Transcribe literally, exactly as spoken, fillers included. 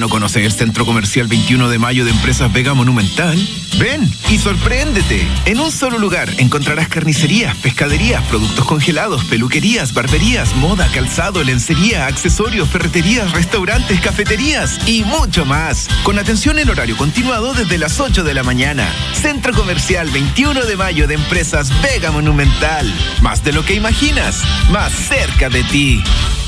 no conoces el Centro Comercial veintiuno de Mayo de Empresas Vega Monumental? Ven y sorpréndete. En un solo lugar encontrarás carnicerías, pescaderías, productos congelados, peluquerías, barberías, moda, calzado, lencería, accesorios, ferreterías, restaurantes, cafeterías y mucho más. Con atención en horario continuado desde las ocho de la mañana. Centro Comercial veintiuno de Mayo de Empresas Vega Monumental. Más de lo que imaginas, más cerca de ti.